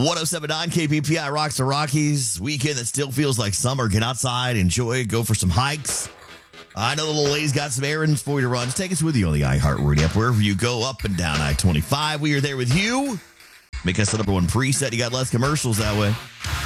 1079 KPPI rocks the Rockies. Weekend that still feels like summer. Get outside, enjoy it, go for some hikes. I know the little lady's got some errands for you to run. Just take us with you on the iHeartRadio app. Wherever you go, up and down I-25. We are there with you. Make us the number one preset. You got less commercials that way.